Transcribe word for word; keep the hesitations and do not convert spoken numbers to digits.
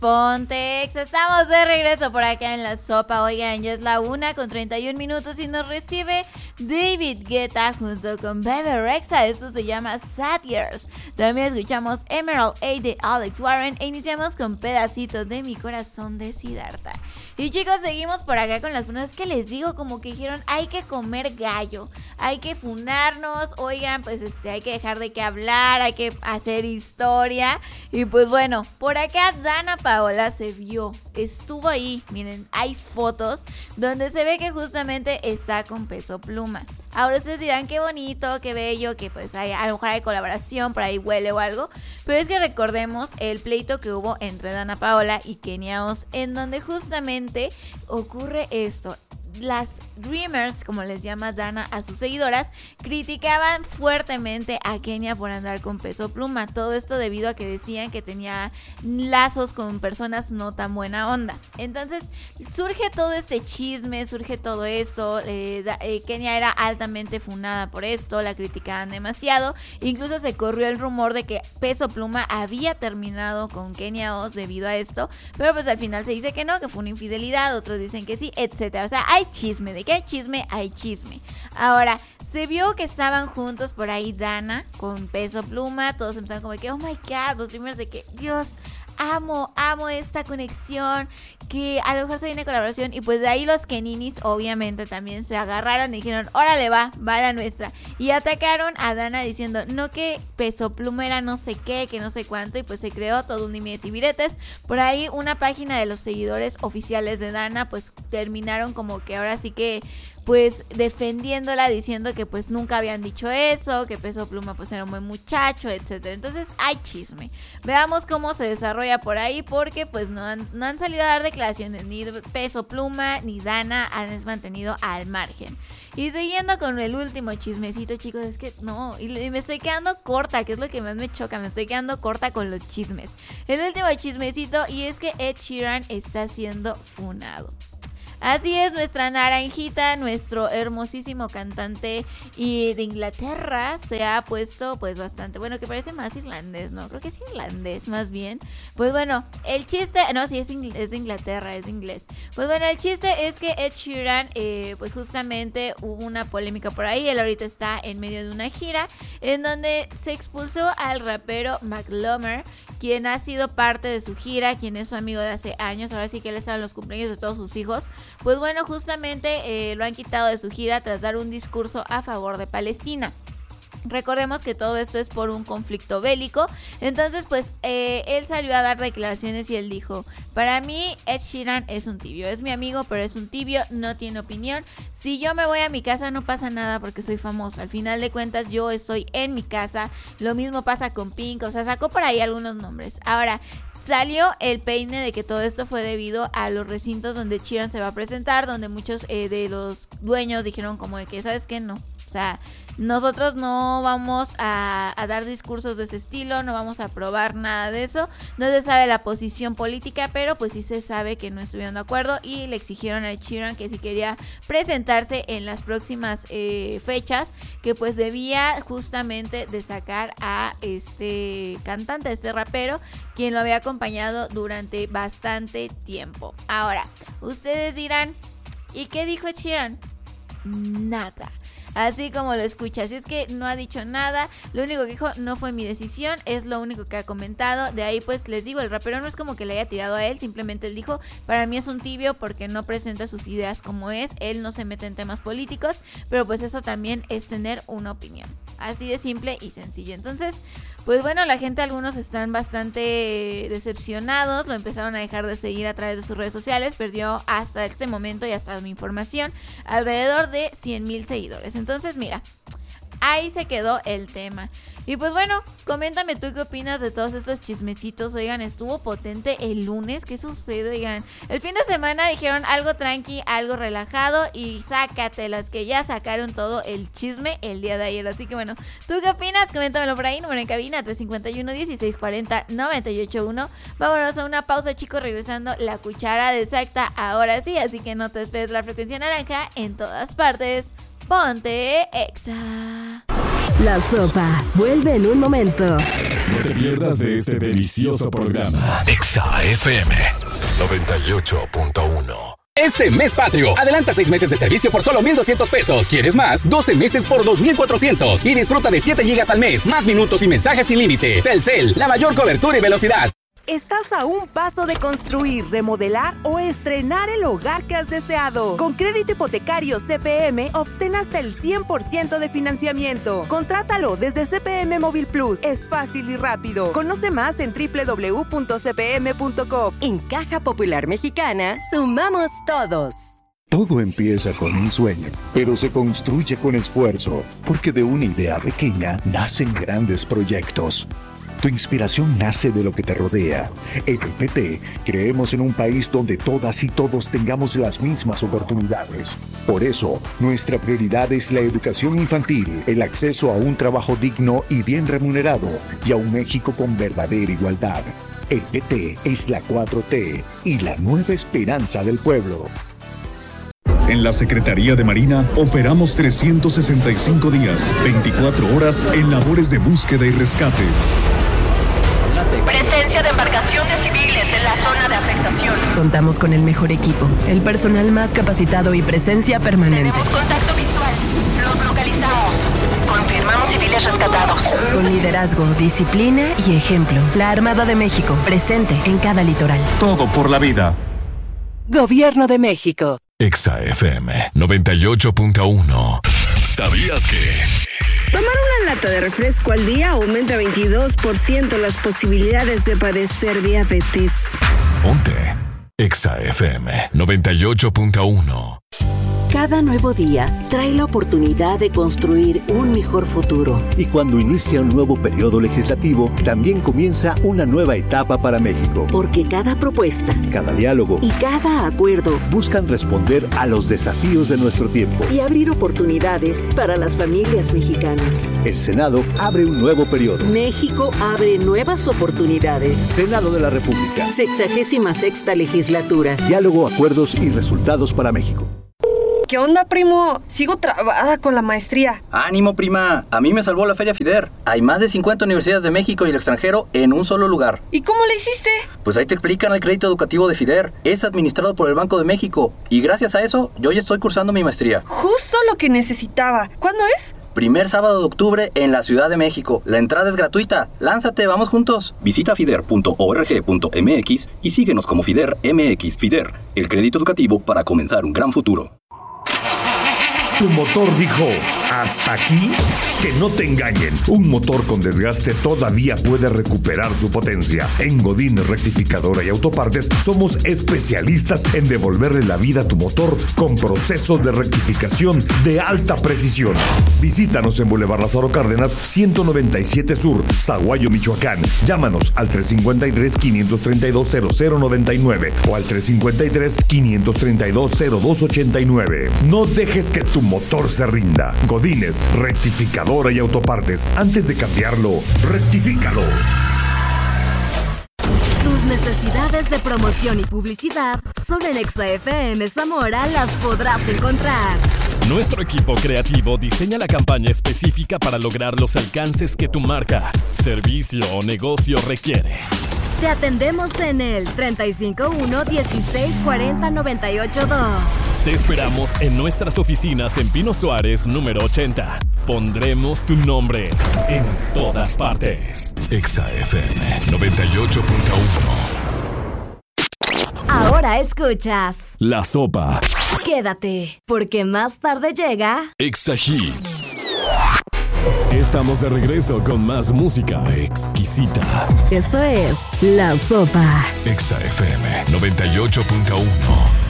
Pontex, estamos de regreso por acá en la sopa. Oigan, ya es la una con treinta y un minutos y nos recibe David Guetta junto con Bebe Rexha. Esto se llama Sad Girls. También escuchamos Emerald A de Alex Warren e iniciamos con Pedacitos de mi corazón de Siddhartha. Y chicos, seguimos por acá con las funas que les digo, como que dijeron, hay que comer gallo, hay que funarnos, oigan, pues este, hay que dejar de qué hablar, hay que hacer historia. Y pues bueno, por acá Dana Paola se vio, estuvo ahí, miren, hay fotos donde se ve que justamente está con Peso Pluma. Ahora ustedes dirán qué bonito, qué bello, que pues hay, a lo mejor hay colaboración, por ahí huele o algo. Pero es que recordemos el pleito que hubo entre Dana Paola y Kenia Oz, en donde justamente ocurre esto. Las Dreamers, como les llama Dana a sus seguidoras, criticaban fuertemente a Kenia por andar con Peso Pluma. Todo esto debido a que decían que tenía lazos con personas no tan buena onda. Entonces surge todo este chisme, surge todo eso. Eh, eh, Kenia era altamente funada por esto, la criticaban demasiado. Incluso se corrió el rumor de que Peso Pluma había terminado con Kenia Oz debido a esto. Pero pues al final se dice que no, que fue una infidelidad. Otros dicen que sí, etcétera. O sea, hay chisme. ¿De qué hay chisme? Hay chisme. Ahora, se vio que estaban juntos por ahí Dana con Peso Pluma. Todos empezaron como que, oh my god, los primeros de que, Dios, amo, amo esta conexión, que a lo mejor se viene colaboración. Y pues de ahí los Keninis obviamente también se agarraron y dijeron, órale va, va la nuestra. Y atacaron a Dana diciendo, no, que Peso Pluma era no sé qué, que no sé cuánto. Y pues se creó todo un dimes y viretes. Por ahí una página de los seguidores oficiales de Dana pues terminaron como que ahora sí que pues defendiéndola, diciendo que pues nunca habían dicho eso, que Peso Pluma pues era un buen muchacho, etcétera. Entonces hay chisme. Veamos cómo se desarrolla por ahí, porque pues no han, no han salido a dar declaraciones, ni Peso Pluma ni Dana han mantenido al margen. Y siguiendo con el último chismecito, chicos, es que no, y me estoy quedando corta, que es lo que más me choca, me estoy quedando corta con los chismes. El último chismecito, y es que Ed Sheeran está siendo funado. Así es, nuestra naranjita, nuestro hermosísimo cantante y de Inglaterra se ha puesto pues bastante, bueno, que parece más irlandés, ¿no? Creo que es irlandés más bien. Pues bueno, el chiste, no, sí, es, ingl- es de Inglaterra, es de inglés. Pues bueno, el chiste es que Ed Sheeran, eh, pues justamente hubo una polémica por ahí. Él ahorita está en medio de una gira en donde se expulsó al rapero Macklemore, quien ha sido parte de su gira, quien es su amigo de hace años. Ahora sí que él estaba en los cumpleaños de todos sus hijos. Pues bueno, justamente eh, lo han quitado de su gira tras dar un discurso a favor de Palestina. Recordemos que todo esto es por un conflicto bélico. Entonces pues eh, él salió a dar declaraciones y él dijo, para mí Ed Sheeran es un tibio, es mi amigo pero es un tibio, no tiene opinión. Si yo me voy a mi casa no pasa nada porque soy famoso, al final de cuentas yo estoy en mi casa. Lo mismo pasa con Pink, o sea, sacó por ahí algunos nombres. Ahora, salió el peine de que todo esto fue debido a los recintos donde Sheeran se va a presentar, donde muchos eh, de los dueños dijeron como de que, ¿sabes qué? No, o sea, nosotros no vamos a, a dar discursos de ese estilo, no vamos a aprobar nada de eso. No se sabe la posición política, pero pues sí se sabe que no estuvieron de acuerdo y le exigieron a Sheeran que si quería presentarse en las próximas eh, fechas, que pues debía justamente de sacar a este cantante, a este rapero, quien lo había acompañado durante bastante tiempo. Ahora, ustedes dirán, ¿y qué dijo Sheeran? Nada. Así como lo escuchas, así es que no ha dicho nada. Lo único que dijo, no fue mi decisión, es lo único que ha comentado. De ahí pues les digo, el rapero no es como que le haya tirado a él, simplemente él dijo, para mí es un tibio porque no presenta sus ideas como es. Él no se mete en temas políticos, pero pues eso también es tener una opinión. Así de simple y sencillo. Entonces, pues bueno, la gente, algunos están bastante decepcionados, lo empezaron a dejar de seguir a través de sus redes sociales. Perdió hasta este momento y hasta mi información alrededor de cien mil seguidores. Entonces mira, ahí se quedó el tema. Y pues bueno, coméntame tú qué opinas de todos estos chismecitos. Oigan, estuvo potente el lunes. ¿Qué sucede? Oigan, el fin de semana dijeron algo tranqui, algo relajado, y sácatelas que ya sacaron todo el chisme el día de ayer. Así que bueno, ¿tú qué opinas? Coméntamelo por ahí, número en cabina tres cinco uno, dieciséis cuarenta, noventa y ocho uno. Vámonos a una pausa, chicos, regresando la cuchara de exacta ahora sí. Así que no te despegues, la frecuencia naranja en todas partes. Ponte Exa. La sopa vuelve en un momento. No te pierdas de este delicioso programa. Exa F M noventa y ocho punto uno. Este mes patrio, adelanta seis meses de servicio por solo mil doscientos pesos. ¿Quieres más? doce meses por dos mil cuatrocientos. Y disfruta de siete gigas al mes, más minutos y mensajes sin límite. Telcel, la mayor cobertura y velocidad. Estás a un paso de construir, remodelar o estrenar el hogar que has deseado. Con crédito hipotecario C P M, obtén hasta el cien por ciento de financiamiento. Contrátalo desde C P M Móvil Plus. Es fácil y rápido. Conoce más en doble u doble u doble u punto c p m punto com. En Caja Popular Mexicana, sumamos todos. Todo empieza con un sueño, pero se construye con esfuerzo, porque de una idea pequeña nacen grandes proyectos. Tu inspiración nace de lo que te rodea. En el P T creemos en un país donde todas y todos tengamos las mismas oportunidades. Por eso, nuestra prioridad es la educación infantil, el acceso a un trabajo digno y bien remunerado, y a un México con verdadera igualdad. El P T es la cuatro T y la nueva esperanza del pueblo. En la Secretaría de Marina operamos trescientos sesenta y cinco días, veinticuatro horas en labores de búsqueda y rescate. Presencia de embarcaciones civiles en la zona de afectación. Contamos con el mejor equipo, el personal más capacitado y presencia permanente. Tenemos contacto visual. Los localizamos. Confirmamos civiles rescatados. Con liderazgo, disciplina y ejemplo. La Armada de México, presente en cada litoral. Todo por la vida. Gobierno de México. Exa F M noventa y ocho punto uno. ¿Sabías que? Tomar una lata de refresco al día aumenta veintidós por ciento las posibilidades de padecer diabetes. Ponte Exa F M noventa y ocho punto uno. Cada nuevo día trae la oportunidad de construir un mejor futuro. Y cuando inicia un nuevo periodo legislativo, también comienza una nueva etapa para México. Porque cada propuesta, cada diálogo y cada acuerdo buscan responder a los desafíos de nuestro tiempo y abrir oportunidades para las familias mexicanas. El Senado abre un nuevo periodo. México abre nuevas oportunidades. Senado de la República. Sexagésima sexta legislatura. Diálogo, acuerdos y resultados para México. ¿Qué onda, primo? Sigo trabada con la maestría. ¡Ánimo, prima! A mí me salvó la Feria FIDER. Hay más de cincuenta universidades de México y el extranjero en un solo lugar. ¿Y cómo le hiciste? Pues ahí te explican el crédito educativo de FIDER. Es administrado por el Banco de México. Y gracias a eso, yo ya estoy cursando mi maestría. Justo lo que necesitaba. ¿Cuándo es? Primer sábado de octubre en la Ciudad de México. La entrada es gratuita. Lánzate, vamos juntos. Visita fider punto org punto m x y síguenos como FIDER M X. FIDER, el crédito educativo para comenzar un gran futuro. Tu motor dijo, ¿hasta aquí? Que no te engañen. Un motor con desgaste todavía puede recuperar su potencia. En Godín Rectificadora y Autopartes somos especialistas en devolverle la vida a tu motor con procesos de rectificación de alta precisión. Visítanos en Boulevard Lázaro Cárdenas, ciento noventa y siete Sur, Zaguayo, Michoacán. Llámanos al tres cinco tres, cinco tres dos, cero cero nueve nueve o al tres cinco tres, cinco tres dos, cero dos ocho nueve. No dejes que tu motor se rinda. Godínez Rectificadora y Autopartes. Antes de cambiarlo, rectifícalo. Tus necesidades de promoción y publicidad solo en Exa F M Zamora las podrás encontrar. Nuestro equipo creativo diseña la campaña específica para lograr los alcances que tu marca, servicio o negocio requiere. Te atendemos en el treinta y cinco uno, dieciséis cuarenta, noventa y ocho dos. Te esperamos en nuestras oficinas en Pino Suárez, número ochenta. Pondremos tu nombre en todas partes. Exa F M noventa y ocho punto uno. Ahora escuchas La Sopa. Quédate, porque más tarde llega Exa Hits. Estamos de regreso con más música exquisita. Esto es La Sopa. Exa F M noventa y ocho punto uno.